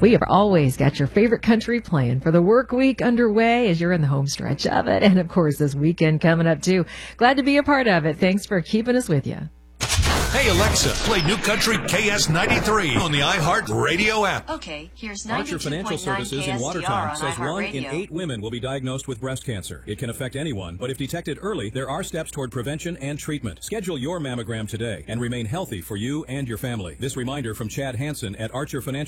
We have always got your favorite country playing for the work week underway as you're in the home stretch of it. And, of course, this weekend coming up, too. Glad to be a part of it. Thanks for keeping us with you. Hey, Alexa, play New Country KS93 on the iHeart Radio app. Okay, here's 92.9 Archer Financial Services in KSDR Watertown on says 1 iHeartRadio. in 8 women will be diagnosed with breast cancer. It can affect anyone, but if detected early, there are steps toward prevention and treatment. Schedule your mammogram today and remain healthy for you and your family. This reminder from Chad Hansen at Archer Financial